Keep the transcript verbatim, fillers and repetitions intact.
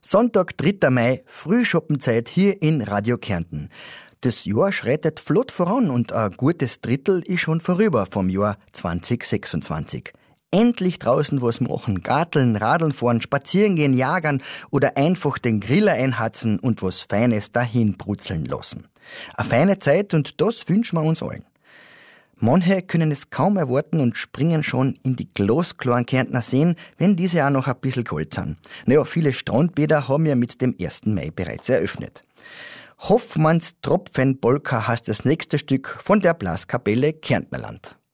Sonntag, dritter Mai, Frühschoppenzeit hier in Radio Kärnten. Das Jahr schreitet flott voran und ein gutes Drittel ist schon vorüber vom Jahr zwanzig sechsundzwanzig. Endlich draußen was machen, garteln, radeln fahren, spazieren gehen, jagern oder einfach den Griller einhatzen und was Feines dahin brutzeln lassen. Eine feine Zeit und das wünschen wir uns allen. Manche können es kaum erwarten und springen schon in die glasklaren Kärntner Seen, wenn diese auch noch ein bisschen kalt sind. Naja, viele Strandbäder haben ja mit dem ersten Mai bereits eröffnet. Hoffmanns Tropfenpolka heißt das nächste Stück von der Blaskapelle Kärntnerland.